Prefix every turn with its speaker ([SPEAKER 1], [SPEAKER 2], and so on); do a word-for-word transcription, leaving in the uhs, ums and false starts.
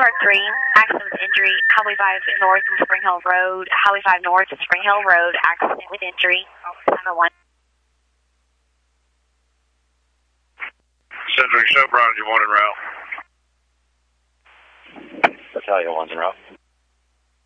[SPEAKER 1] Park three, accident with injury, Highway five north from Spring Hill Road, Highway five north from Spring Hill Road, accident with injury, number one.
[SPEAKER 2] Cedric Chevron, you want en route?
[SPEAKER 3] Battalion one's en route.